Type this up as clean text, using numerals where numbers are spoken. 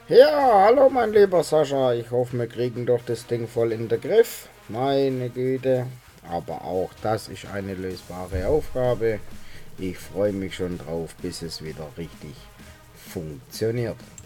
Ja, hallo mein lieber Sascha. Ich hoffe, wir kriegen doch das Ding voll in den Griff. Meine Güte. Aber auch das ist eine lösbare Aufgabe. Ich freue mich schon drauf, bis es wieder richtig funktioniert.